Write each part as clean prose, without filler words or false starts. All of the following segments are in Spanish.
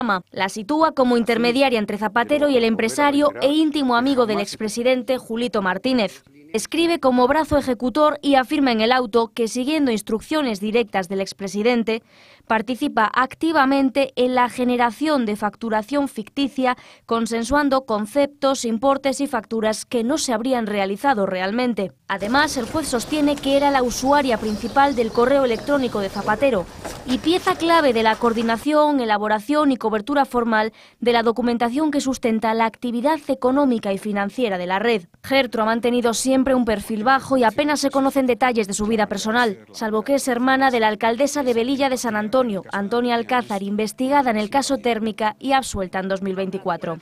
La sitúa como intermediaria entre Zapatero y el empresario e íntimo amigo del expresidente Julito Martínez. Escribe como brazo ejecutor y afirma en el auto que, siguiendo instrucciones directas del expresidente, participa activamente en la generación de facturación ficticia, consensuando conceptos, importes y facturas que no se habrían realizado realmente. Además, el juez sostiene que era la usuaria principal del correo electrónico de Zapatero y pieza clave de la coordinación, elaboración y cobertura formal de la documentación que sustenta la actividad económica y financiera de la red. Gertrude ha mantenido siempre un perfil bajo y apenas se conocen detalles de su vida personal, salvo que es hermana de la alcaldesa de Velilla de San Antonio, Antonia Alcázar, investigada en el caso Térmica y absuelta en 2024.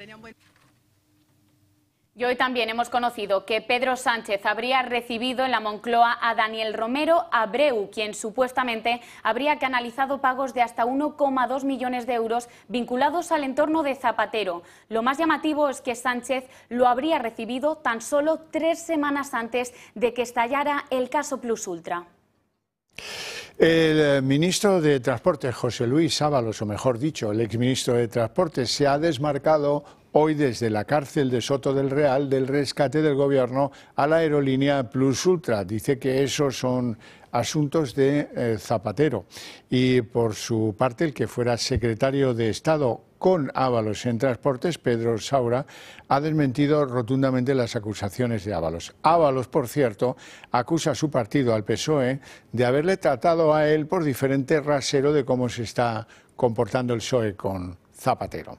Y hoy también hemos conocido que Pedro Sánchez habría recibido en la Moncloa a Daniel Romero Abreu, quien supuestamente habría canalizado pagos de hasta 1,2 millones de euros vinculados al entorno de Zapatero. Lo más llamativo es que Sánchez lo habría recibido tan solo 3 semanas antes de que estallara el caso Plus Ultra. El ministro de Transportes, José Luis Ábalos, o mejor dicho, el exministro de Transportes, se ha desmarcado hoy desde la cárcel de Soto del Real del rescate del gobierno a la aerolínea Plus Ultra. Dice que esos son asuntos de Zapatero. Y por su parte, el que fuera secretario de Estado con Ábalos en Transportes, Pedro Saura, ha desmentido rotundamente las acusaciones de Ábalos. Ábalos, por cierto, acusa a su partido, al PSOE, de haberle tratado a él por diferente rasero de cómo se está comportando el PSOE con Zapatero.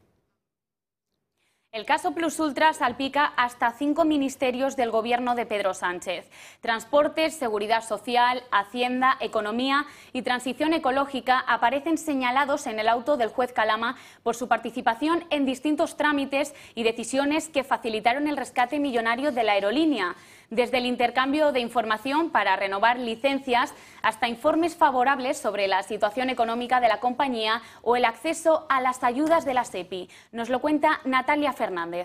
El caso Plus Ultra salpica hasta 5 ministerios del gobierno de Pedro Sánchez. Transportes, Seguridad Social, Hacienda, Economía y Transición Ecológica aparecen señalados en el auto del juez Calama por su participación en distintos trámites y decisiones que facilitaron el rescate millonario de la aerolínea. Desde el intercambio de información para renovar licencias hasta informes favorables sobre la situación económica de la compañía o el acceso a las ayudas de la SEPI. Nos lo cuenta Natalia Fernández.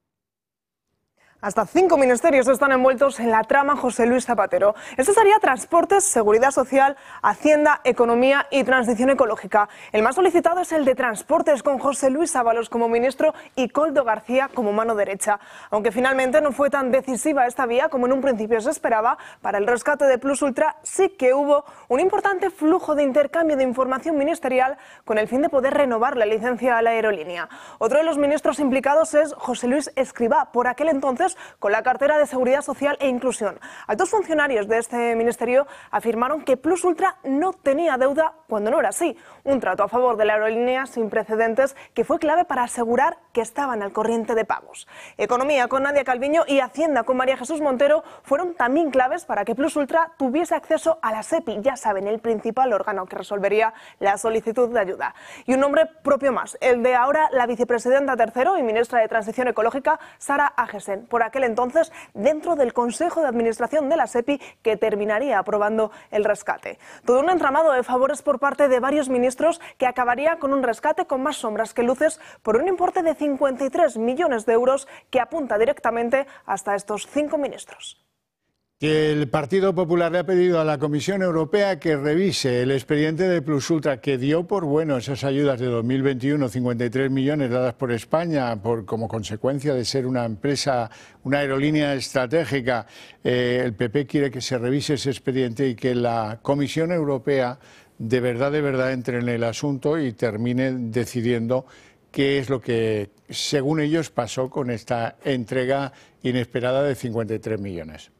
Hasta 5 ministerios están envueltos en la trama José Luis Zapatero. Esto sería Transportes, Seguridad Social, Hacienda, Economía y Transición Ecológica. El más solicitado es el de Transportes, con José Luis Ábalos como ministro y Koldo García como mano derecha. Aunque finalmente no fue tan decisiva esta vía como en un principio se esperaba, para el rescate de Plus Ultra sí que hubo un importante flujo de intercambio de información ministerial con el fin de poder renovar la licencia a la aerolínea. Otro de los ministros implicados es José Luis Escrivá, por aquel entonces con la cartera de Seguridad Social e Inclusión. Altos funcionarios de este ministerio afirmaron que Plus Ultra no tenía deuda cuando no era así. Un trato a favor de la aerolínea sin precedentes que fue clave para asegurar que estaban al corriente de pagos. Economía con Nadia Calviño y Hacienda con María Jesús Montero fueron también claves para que Plus Ultra tuviese acceso a la SEPI, ya saben, el principal órgano que resolvería la solicitud de ayuda. Y un nombre propio más, el de ahora la vicepresidenta tercero y ministra de Transición Ecológica, Sara Agesen, por aquel entonces dentro del Consejo de Administración de la SEPI, que terminaría aprobando el rescate. Todo un entramado de favores por parte de varios ministros que acabaría con un rescate con más sombras que luces por un importe de 53 millones de euros que apunta directamente hasta estos 5 ministros. Que el Partido Popular le ha pedido a la Comisión Europea que revise el expediente de Plus Ultra, que dio por bueno esas ayudas de 2021, 53 millones dadas por España como consecuencia de ser una empresa, una aerolínea estratégica. El PP quiere que se revise ese expediente y que la Comisión Europea de verdad entre en el asunto y termine decidiendo qué es lo que, según ellos, pasó con esta entrega inesperada de 53 millones.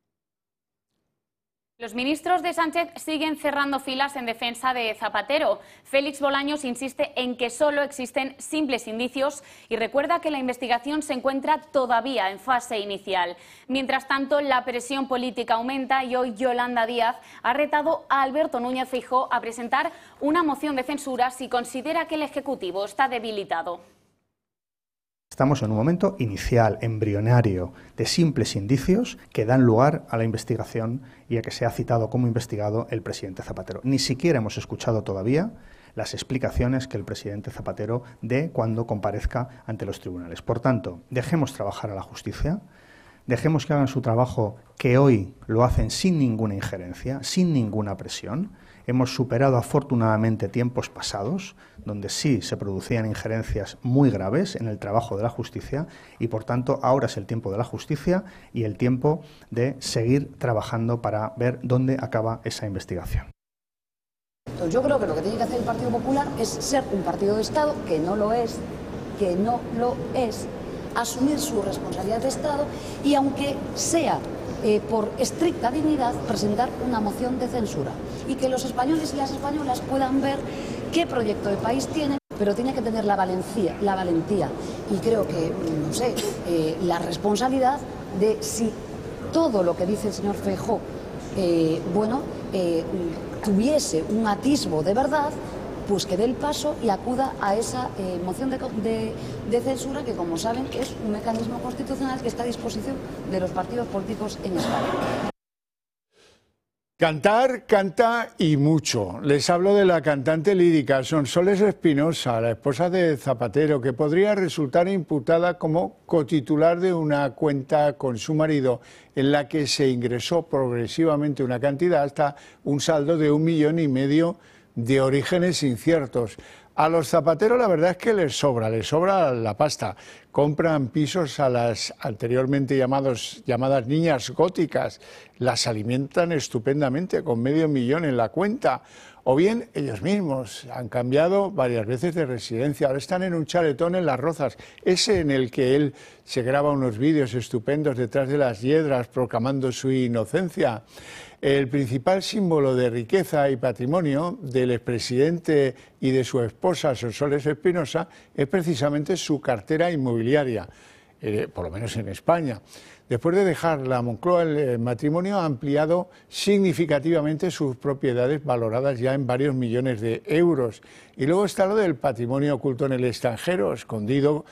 Los ministros de Sánchez siguen cerrando filas en defensa de Zapatero. Félix Bolaños insiste en que solo existen simples indicios y recuerda que la investigación se encuentra todavía en fase inicial. Mientras tanto, la presión política aumenta y hoy Yolanda Díaz ha retado a Alberto Núñez Feijóo a presentar una moción de censura si considera que el Ejecutivo está debilitado. Estamos en un momento inicial, embrionario, de simples indicios que dan lugar a la investigación y a que sea citado como investigado el presidente Zapatero. Ni siquiera hemos escuchado todavía las explicaciones que el presidente Zapatero dé cuando comparezca ante los tribunales. Por tanto, dejemos trabajar a la justicia, dejemos que hagan su trabajo, que hoy lo hacen sin ninguna injerencia, sin ninguna presión, Hemos superado afortunadamente tiempos pasados, donde sí se producían injerencias muy graves en el trabajo de la justicia y, por tanto, ahora es el tiempo de la justicia y el tiempo de seguir trabajando para ver dónde acaba esa investigación. Yo creo que lo que tiene que hacer el Partido Popular es ser un partido de Estado, que no lo es, asumir su responsabilidad de Estado y, aunque sea por estricta dignidad, presentar una moción de censura y que los españoles y las españolas puedan ver qué proyecto de país tiene, pero tiene que tener la valentía y creo que, no sé, la responsabilidad de, si todo lo que dice el señor Feijóo tuviese un atisbo de verdad, pues que dé el paso y acuda a esa moción de censura, que, como saben, es un mecanismo constitucional que está a disposición de los partidos políticos en España. Cantar, canta y mucho. Les hablo de la cantante lírica Sonsoles Espinosa, la esposa de Zapatero, que podría resultar imputada como cotitular de una cuenta con su marido en la que se ingresó progresivamente una cantidad hasta un saldo de 1,5 millones de orígenes inciertos. A los Zapatero la verdad es que les sobra la pasta. Compran pisos a las anteriormente llamadas niñas góticas, las alimentan estupendamente con 500.000 en la cuenta. O bien ellos mismos han cambiado varias veces de residencia, ahora están en un chaletón en Las Rozas, ese en el que él se graba unos vídeos estupendos detrás de las hiedras proclamando su inocencia. El principal símbolo de riqueza y patrimonio del expresidente y de su esposa Sonsoles Espinosa es precisamente su cartera inmobiliaria, por lo menos en España. Después de dejar la Moncloa, el matrimonio ha ampliado significativamente sus propiedades, valoradas ya en varios millones de euros. Y luego está lo del patrimonio oculto en el extranjero, escondido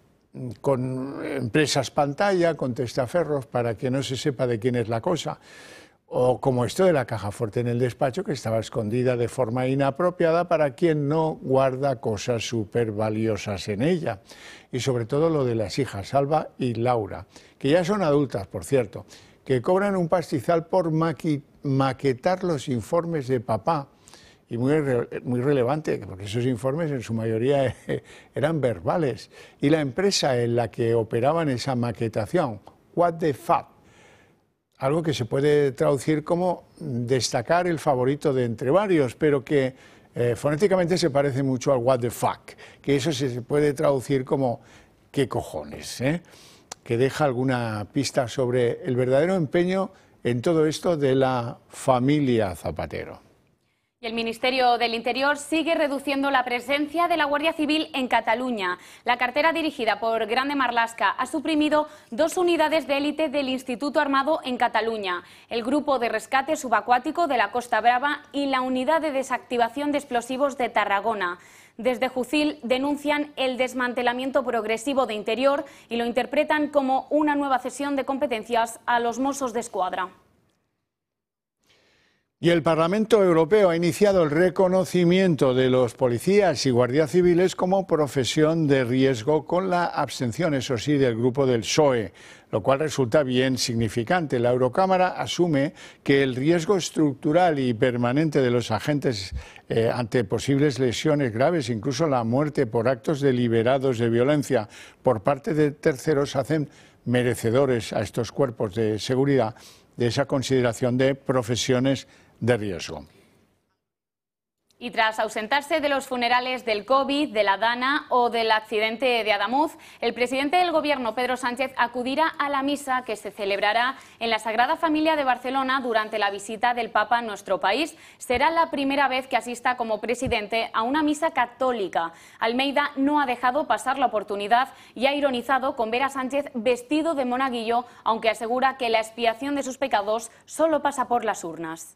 con empresas pantalla, con testaferros, para que no se sepa de quién es la cosa. O como esto de la caja fuerte en el despacho, que estaba escondida de forma inapropiada para quien no guarda cosas súper valiosas en ella. Y sobre todo lo de las hijas, Alba y Laura, que ya son adultas, por cierto, que cobran un pastizal por maquetar los informes de papá. Y muy relevante, porque esos informes en su mayoría eran verbales. Y la empresa en la que operaban esa maquetación, What the Fuck, algo que se puede traducir como destacar el favorito de entre varios, pero que fonéticamente se parece mucho al what the fuck, que eso se puede traducir como qué cojones, que deja alguna pista sobre el verdadero empeño en todo esto de la familia Zapatero. Y el Ministerio del Interior sigue reduciendo la presencia de la Guardia Civil en Cataluña. La cartera dirigida por Grande Marlaska ha suprimido 2 unidades de élite del Instituto Armado en Cataluña, el Grupo de Rescate Subacuático de la Costa Brava y la Unidad de Desactivación de Explosivos de Tarragona. Desde Jucil denuncian el desmantelamiento progresivo de Interior y lo interpretan como una nueva cesión de competencias a los Mossos d'Esquadra. Y el Parlamento Europeo ha iniciado el reconocimiento de los policías y guardias civiles como profesión de riesgo, con la abstención, eso sí, del grupo del PSOE, lo cual resulta bien significante. La Eurocámara asume que el riesgo estructural y permanente de los agentes ante posibles lesiones graves, incluso la muerte por actos deliberados de violencia por parte de terceros, hacen merecedores a estos cuerpos de seguridad de esa consideración de profesiones de riesgo. Y tras ausentarse de los funerales del COVID, de la Dana o del accidente de Adamuz, el presidente del Gobierno, Pedro Sánchez, acudirá a la misa que se celebrará en la Sagrada Familia de Barcelona durante la visita del Papa a nuestro país. Será la primera vez que asista como presidente a una misa católica. Almeida no ha dejado pasar la oportunidad y ha ironizado con ver a Sánchez vestido de monaguillo, aunque asegura que la expiación de sus pecados solo pasa por las urnas.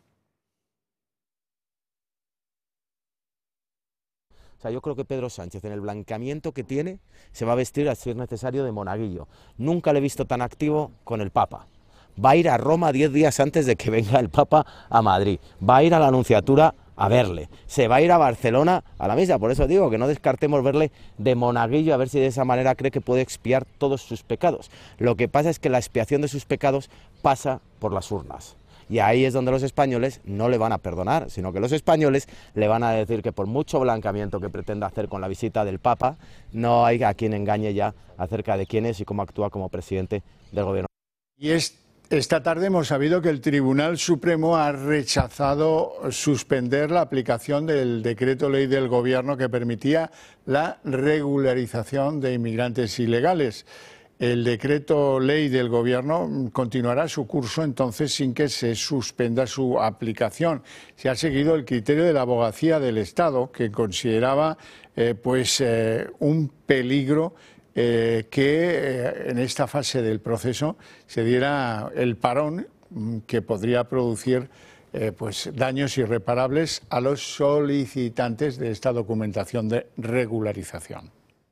O sea, yo creo que Pedro Sánchez, en el blanqueamiento que tiene, se va a vestir, a ser necesario, de monaguillo. Nunca le he visto tan activo con el Papa. Va a ir a Roma 10 días antes de que venga el Papa a Madrid. Va a ir a la Anunciatura a verle. Se va a ir a Barcelona a la misa. Por eso digo que no descartemos verle de monaguillo, a ver si de esa manera cree que puede expiar todos sus pecados. Lo que pasa es que la expiación de sus pecados pasa por las urnas. Y ahí es donde los españoles no le van a perdonar, sino que los españoles le van a decir que por mucho blanqueamiento que pretenda hacer con la visita del Papa, no hay a quien engañe ya acerca de quién es y cómo actúa como presidente del gobierno. Y esta tarde hemos sabido que el Tribunal Supremo ha rechazado suspender la aplicación del decreto ley del Gobierno que permitía la regularización de inmigrantes ilegales. El decreto ley del Gobierno continuará su curso entonces sin que se suspenda su aplicación. Se ha seguido el criterio de la Abogacía del Estado, que consideraba un peligro que en esta fase del proceso se diera el parón que podría producir daños irreparables a los solicitantes de esta documentación de regularización.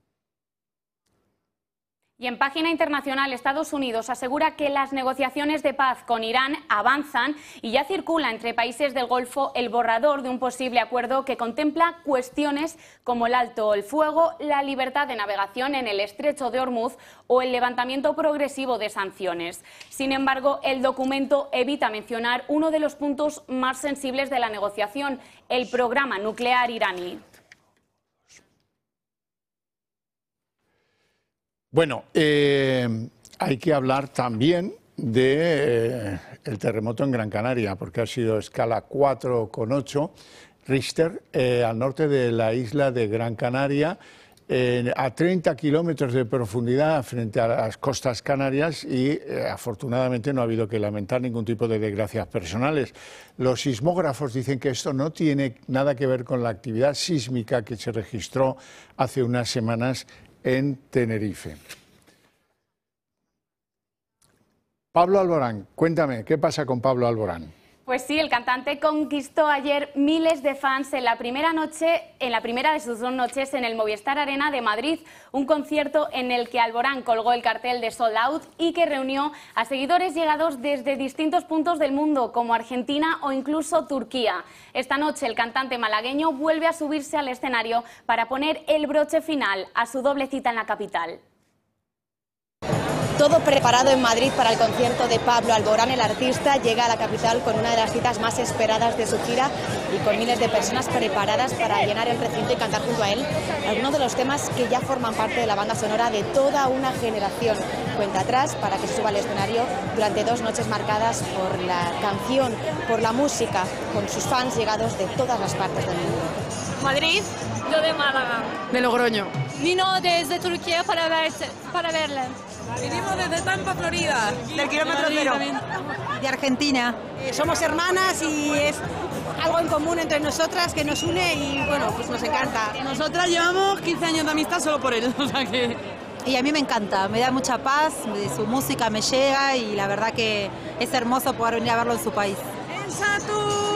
Y en página internacional, Estados Unidos asegura que las negociaciones de paz con Irán avanzan y ya circula entre países del Golfo el borrador de un posible acuerdo que contempla cuestiones como el alto el fuego, la libertad de navegación en el estrecho de Hormuz o el levantamiento progresivo de sanciones. Sin embargo, el documento evita mencionar uno de los puntos más sensibles de la negociación, el programa nuclear iraní. Bueno, hay que hablar también del terremoto en Gran Canaria, porque ha sido escala 4,8 Richter al norte de la isla de Gran Canaria, a 30 kilómetros de profundidad frente a las costas canarias y afortunadamente no ha habido que lamentar ningún tipo de desgracias personales. Los sismógrafos dicen que esto no tiene nada que ver con la actividad sísmica que se registró hace unas semanas en Tenerife. Pablo Alborán, cuéntame, ¿qué pasa con Pablo Alborán? Pues sí, el cantante conquistó ayer miles de fans en la primera de sus 2 noches en el Movistar Arena de Madrid, un concierto en el que Alborán colgó el cartel de Sold Out y que reunió a seguidores llegados desde distintos puntos del mundo, como Argentina o incluso Turquía. Esta noche el cantante malagueño vuelve a subirse al escenario para poner el broche final a su doble cita en la capital. Todo preparado en Madrid para el concierto de Pablo Alborán. El artista llega a la capital con una de las citas más esperadas de su gira y con miles de personas preparadas para llenar el recinto y cantar junto a él algunos de los temas que ya forman parte de la banda sonora de toda una generación. Cuenta atrás para que se suba al escenario durante 2 noches marcadas por la canción, por la música, con sus fans llegados de todas las partes del mundo. Madrid, yo de Málaga. De Logroño. Vino desde Turquía para verla. Vinimos desde Tampa, Florida. Del kilómetro cero. De Argentina. Somos hermanas y es algo en común entre nosotras que nos une y bueno, pues nos encanta. Nosotras llevamos 15 años de amistad solo por él, o sea que... Y a mí me encanta, me da mucha paz, su música me llega y la verdad que es hermoso poder venir a verlo en su país. ¡En Saturn!